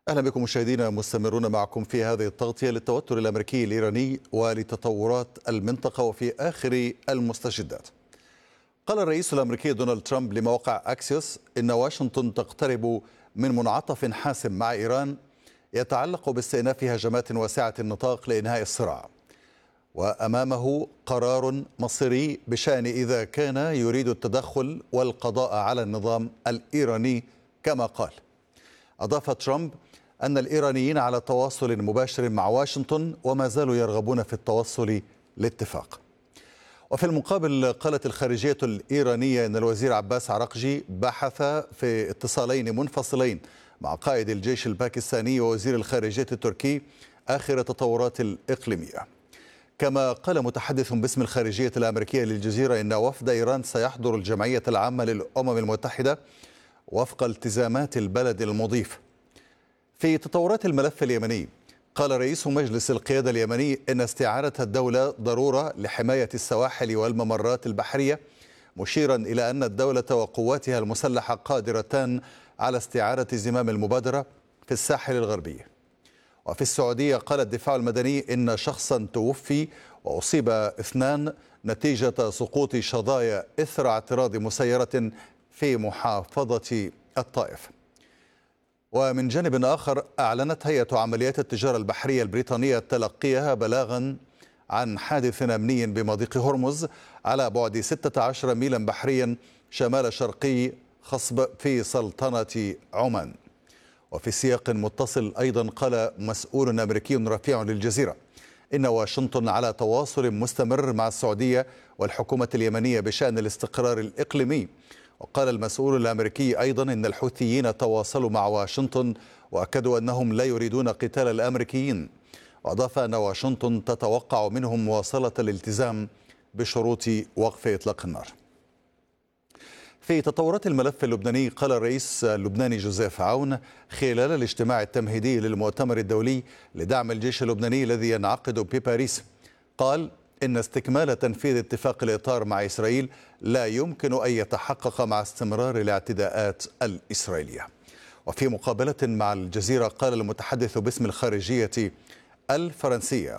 أهلا بكم مشاهدينا، مستمرون معكم في هذه التغطية للتوتر الأمريكي الإيراني ولتطورات المنطقة وفي آخر المستجدات. قال الرئيس الأمريكي دونالد ترامب لموقع أكسيوس إن واشنطن تقترب من منعطف حاسم مع إيران يتعلق باستئناف هجمات واسعة النطاق لإنهاء الصراع، وأمامه قرار مصيري بشأن إذا كان يريد التدخل والقضاء على النظام الإيراني كما قال. أضاف ترامب أن الإيرانيين على تواصل مباشر مع واشنطن وما زالوا يرغبون في التوصل لاتفاق. وفي المقابل قالت الخارجية الإيرانية أن الوزير عباس عراقجي بحث في اتصالين منفصلين مع قائد الجيش الباكستاني ووزير الخارجية التركي آخر التطورات الإقليمية. كما قال متحدث باسم الخارجية الأمريكية للجزيرة إن وفد إيران سيحضر الجمعية العامة للأمم المتحدة وفق التزامات البلد المضيف. في تطورات الملف اليمني، قال رئيس مجلس القيادة اليمني إن استعادة الدولة ضرورة لحماية السواحل والممرات البحرية، مشيرا إلى أن الدولة وقواتها المسلحة قادرتان على استعادة زمام المبادرة في الساحل الغربي. وفي السعودية قال الدفاع المدني إن شخصا توفي وأصيب 2 نتيجة سقوط شظايا إثر اعتراض مسيرة في محافظة الطائف. ومن جانب آخر، أعلنت هيئة عمليات التجارة البحرية البريطانية تلقيها بلاغا عن حادث أمني بمضيق هرمز على بعد 16 ميلا بحريا شمال شرقي خصب في سلطنة عمان. وفي سياق متصل أيضا قال مسؤول أمريكي رفيع للجزيرة إن واشنطن على تواصل مستمر مع السعودية والحكومة اليمنية بشأن الاستقرار الإقليمي. وقال المسؤول الأمريكي أيضا إن الحوثيين تواصلوا مع واشنطن وأكدوا أنهم لا يريدون قتال الأمريكيين. وأضاف أن واشنطن تتوقع منهم مواصلة الالتزام بشروط وقف إطلاق النار. في تطورات الملف اللبناني، قال الرئيس اللبناني جوزيف عون خلال الاجتماع التمهيدي للمؤتمر الدولي لدعم الجيش اللبناني الذي ينعقد بباريس، قال إن استكمال تنفيذ اتفاق الإطار مع إسرائيل لا يمكن أن يتحقق مع استمرار الاعتداءات الإسرائيلية. وفي مقابلة مع الجزيرة، قال المتحدث باسم الخارجية الفرنسية